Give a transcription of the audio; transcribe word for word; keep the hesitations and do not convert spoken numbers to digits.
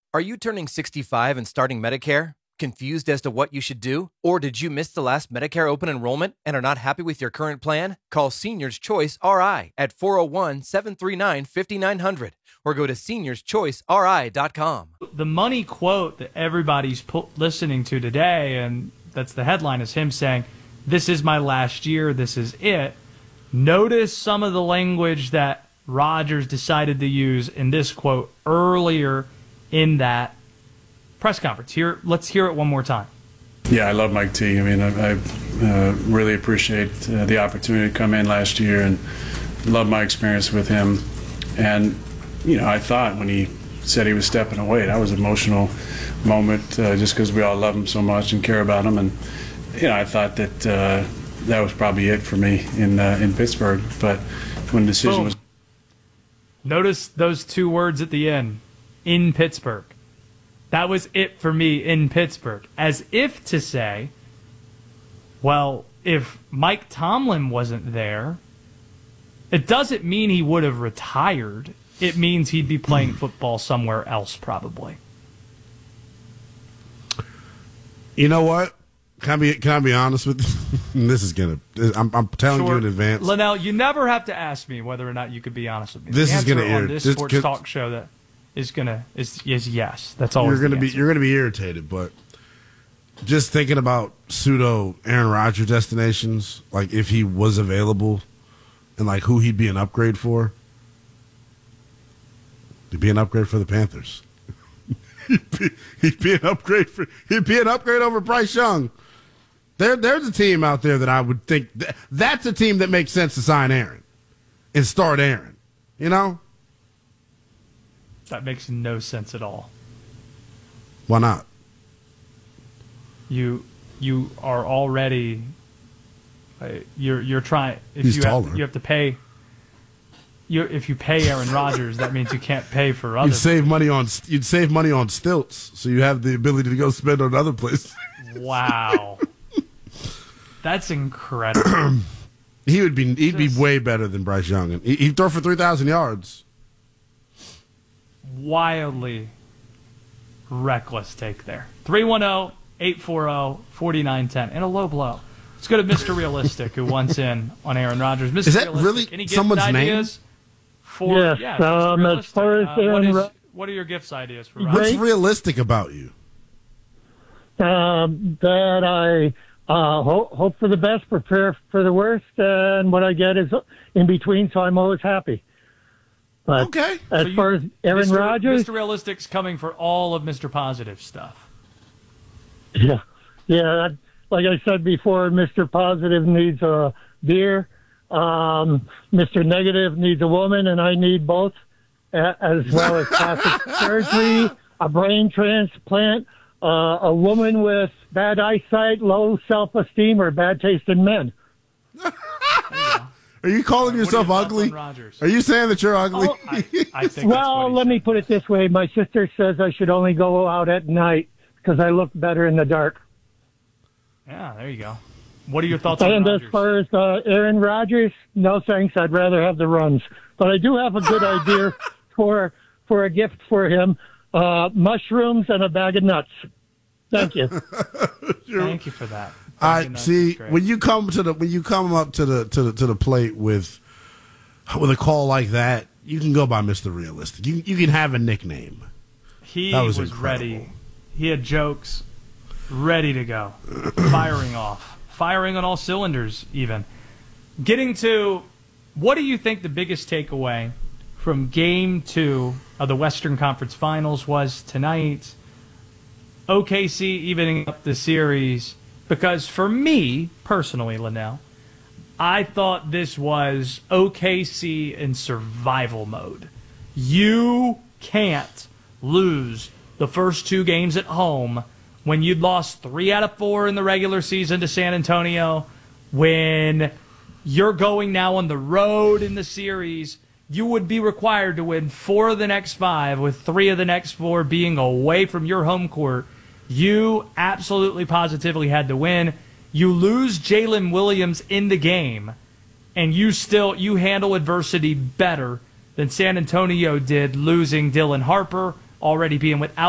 Are you turning sixty-five and starting Medicare? Confused as to what you should do? Or did you miss the last Medicare open enrollment and are not happy with your current plan? Call Seniors Choice R I at four oh one, seven three nine, five nine zero zero or go to seniors choice r i dot com. The money quote that everybody's pu- listening to today, and that's the headline, is him saying, "This is my last year, this is it." Notice some of the language that Rodgers decided to use in this quote earlier in that press conference. Here, let's hear it one more time. Yeah, I love Mike T. I mean, I, I uh, really appreciate uh, the opportunity to come in last year and love my experience with him. And, you know, I thought when he said he was stepping away, that was an emotional moment uh, just because we all love him so much and care about him. And, you know, I thought that uh, that was probably it for me in uh, in Pittsburgh. But when the decision Boom. was... Notice those two words at the end, in Pittsburgh. That was it for me in Pittsburgh. As if to say, well, if Mike Tomlin wasn't there, it doesn't mean he would have retired. It means he'd be playing football somewhere else, probably. You know what? Can I be, can I be honest with you? This is going to, I'm, I'm telling Sure. you in advance. Linnell, you never have to ask me whether or not you could be honest with me. This the is gonna answer on irrit- this this sports could- talk show that is gonna is is yes. That's all. You're going to be, you're going to be irritated, but just thinking about pseudo Aaron Rodgers destinations, like if he was available and like who he'd be an upgrade for, he'd be an upgrade for the Panthers. he'd, be, he'd be an upgrade for, he'd be an upgrade over Bryce Young. There, there's a team out there that I would think th- that's a team that makes sense to sign Aaron and start Aaron. You know? That makes no sense at all. Why not? You you are already uh, you're you're trying. If He's you taller. Have, you have to pay. You if you pay Aaron Rodgers, that means you can't pay for You'd others. save money on you'd save money on stilts, so you have the ability to go spend on other places. Wow, that's incredible. He would be he'd Just- be way better than Bryce Young, and he- he'd throw for three thousand yards. Wildly reckless take there. three one zero, eight four zero, four nine one zero and a low blow. Let's go to Mister Realistic, who wants in on Aaron Rodgers. Mister Is that Realistic, really any gift someone's name? ideas For, Yes, yeah, Mister um, as Realistic. far as Uh, what, Aaron is, Ro- what are your gifts ideas for Great. Rodgers? What's realistic about you? um, that I uh, hope, hope for the best, prepare for the worst, and what I get is in between, so I'm always happy. But Okay. as So you- far as Aaron Mister Rodgers, Mister Realistic's coming for all of Mister Positive stuff. yeah, yeah, like I said before, Mister Positive needs a beer, um, Mister Negative needs a woman, and I need both, a- as well as plastic surgery, a brain transplant, uh, a woman with bad eyesight, low self-esteem, or bad taste in men. Are you calling What are yourself your thoughts ugly? on Rodgers? Are you saying that you're ugly? Oh, I, I think that's what Well, he let said. me put it this way. My sister says I should only go out at night because I look better in the dark. Yeah, there you go. What are your thoughts on And as Rodgers? far as uh, Aaron Rodgers, no thanks. I'd rather have the runs. But I do have a good idea for for a gift for him: uh, mushrooms and a bag of nuts. Thank you. Thank you for that. I That's see great. when you come to the when you come up to the to the to the plate with with a call like that, you can go by Mister Realistic. You you can have a nickname. He That was, was incredible. ready. He had jokes ready to go, firing off, firing on all cylinders. Even getting to, what do you think the biggest takeaway from Game Two of the Western Conference Finals was tonight? O K C evening up the series, because for me personally, Linnell, I thought this was O K C in survival mode. You can't lose the first two games at home when you'd lost three out of four in the regular season to San Antonio, when you're going now on the road in the series. You would be required to win four of the next five, with three of the next four being away from your home court. You absolutely positively had to win. You lose Jalen Williams in the game, and you still you handle adversity better than San Antonio did, losing Dylan Harper, already being without